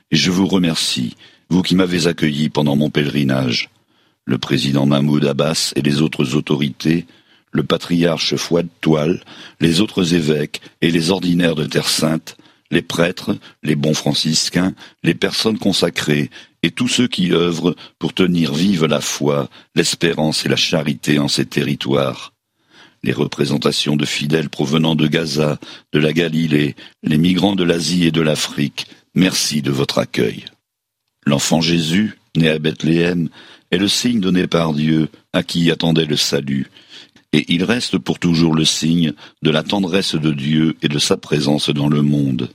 et je vous remercie, vous qui m'avez accueilli pendant mon pèlerinage. Le président Mahmoud Abbas et les autres autorités, le patriarche Fouad Toual, les autres évêques et les ordinaires de Terre Sainte, les prêtres, les bons franciscains, les personnes consacrées et tous ceux qui œuvrent pour tenir vive la foi, l'espérance et la charité en ces territoires. Les représentations de fidèles provenant de Gaza, de la Galilée, les migrants de l'Asie et de l'Afrique, merci de votre accueil. L'enfant Jésus, né à Bethléem, est le signe donné par Dieu à qui attendait le salut, et il reste pour toujours le signe de la tendresse de Dieu et de sa présence dans le monde.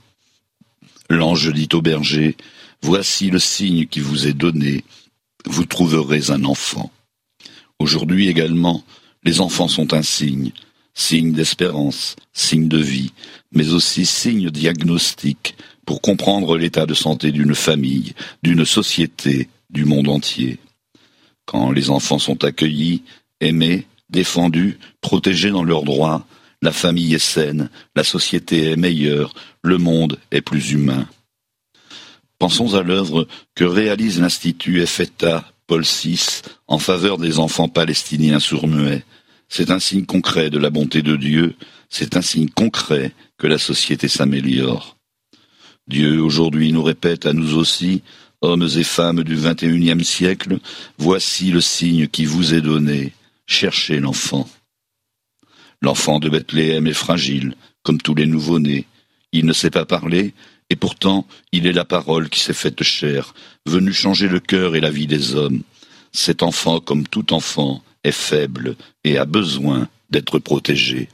L'ange dit au berger, « Voici le signe qui vous est donné, vous trouverez un enfant. » Aujourd'hui également, les enfants sont un signe d'espérance, signe de vie, mais aussi signe diagnostique pour comprendre l'état de santé d'une famille, d'une société, du monde entier. Quand les enfants sont accueillis, aimés, défendus, protégés dans leurs droits, la famille est saine, la société est meilleure, le monde est plus humain. Pensons à l'œuvre que réalise l'Institut Ephetha Paul VI en faveur des enfants palestiniens sourds-muets. C'est un signe concret de la bonté de Dieu, c'est un signe concret que la société s'améliore. Dieu aujourd'hui nous répète à nous aussi, hommes et femmes du XXIe siècle, voici le signe qui vous est donné, cherchez l'enfant. L'enfant de Bethléem est fragile, comme tous les nouveau-nés. Il ne sait pas parler, et pourtant il est la parole qui s'est faite chair, venue changer le cœur et la vie des hommes. Cet enfant, comme tout enfant, est faible et a besoin d'être protégé.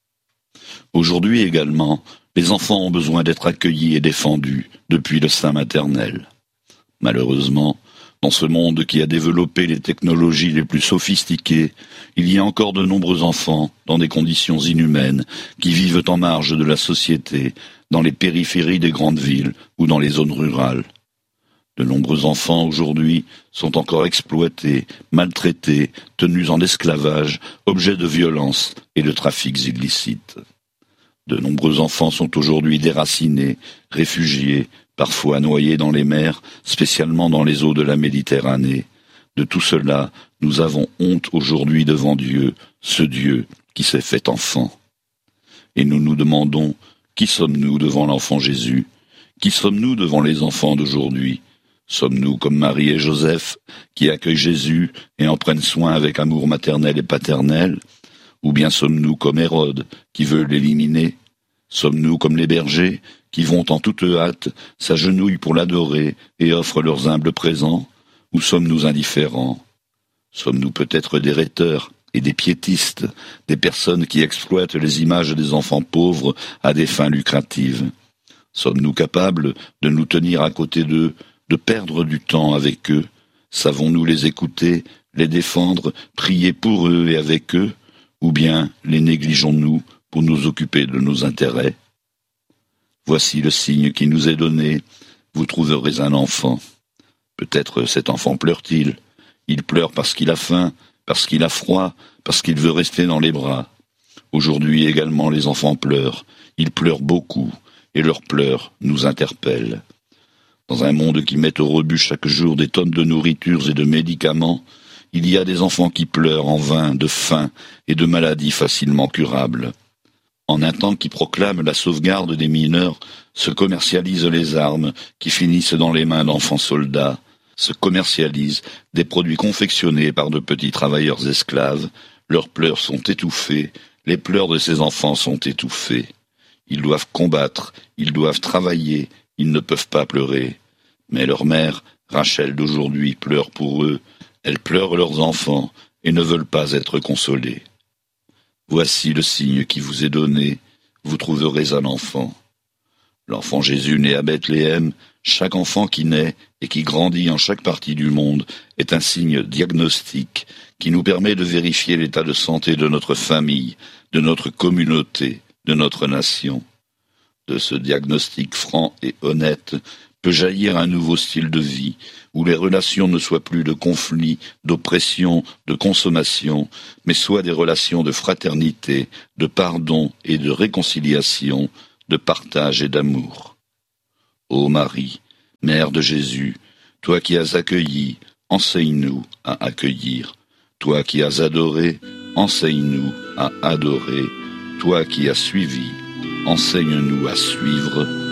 Aujourd'hui également, les enfants ont besoin d'être accueillis et défendus depuis le sein maternel. Malheureusement, dans ce monde qui a développé les technologies les plus sophistiquées, il y a encore de nombreux enfants dans des conditions inhumaines qui vivent en marge de la société, dans les périphéries des grandes villes ou dans les zones rurales. De nombreux enfants aujourd'hui sont encore exploités, maltraités, tenus en esclavage, objets de violence et de trafics illicites. De nombreux enfants sont aujourd'hui déracinés, réfugiés, parfois noyés dans les mers, spécialement dans les eaux de la Méditerranée. De tout cela, nous avons honte aujourd'hui devant Dieu, ce Dieu qui s'est fait enfant. Et nous nous demandons, qui sommes-nous devant l'enfant Jésus? Qui sommes-nous devant les enfants d'aujourd'hui? Sommes-nous comme Marie et Joseph, qui accueillent Jésus et en prennent soin avec amour maternel et paternel? Ou bien sommes-nous comme Hérode, qui veut l'éliminer? Sommes-nous comme les bergers, qui vont en toute hâte, s'agenouillent pour l'adorer et offrent leurs humbles présents? Ou sommes-nous indifférents? Sommes-nous peut-être des rhéteurs et des piétistes, des personnes qui exploitent les images des enfants pauvres à des fins lucratives? Sommes-nous capables de nous tenir à côté d'eux, de perdre du temps avec eux? Savons-nous les écouter, les défendre, prier pour eux et avec eux? Ou bien les négligeons-nous pour nous occuper de nos intérêts? Voici le signe qui nous est donné, vous trouverez un enfant. Peut-être cet enfant pleure-t-il. Il pleure parce qu'il a faim, parce qu'il a froid, parce qu'il veut rester dans les bras. Aujourd'hui également les enfants pleurent, ils pleurent beaucoup, et leurs pleurs nous interpellent. Dans un monde qui met au rebut chaque jour des tonnes de nourritures et de médicaments, il y a des enfants qui pleurent en vain de faim et de maladies facilement curables. En un temps qui proclame la sauvegarde des mineurs, se commercialisent les armes qui finissent dans les mains d'enfants soldats, se commercialisent des produits confectionnés par de petits travailleurs esclaves. Leurs pleurs sont étouffés, les pleurs de ces enfants sont étouffés. Ils doivent combattre, ils doivent travailler, ils ne peuvent pas pleurer. Mais leur mère, Rachel d'aujourd'hui, pleure pour eux. Elles pleurent leurs enfants et ne veulent pas être consolées. Voici le signe qui vous est donné, vous trouverez un enfant. L'enfant Jésus né à Bethléem, chaque enfant qui naît et qui grandit en chaque partie du monde est un signe diagnostique qui nous permet de vérifier l'état de santé de notre famille, de notre communauté, de notre nation. De ce diagnostic franc et honnête peut jaillir un nouveau style de vie, où les relations ne soient plus de conflits, d'oppression, de consommation, mais soient des relations de fraternité, de pardon et de réconciliation, de partage et d'amour. Ô Marie, Mère de Jésus, toi qui as accueilli, enseigne-nous à accueillir. Toi qui as adoré, enseigne-nous à adorer. Toi qui as suivi, enseigne-nous à suivre.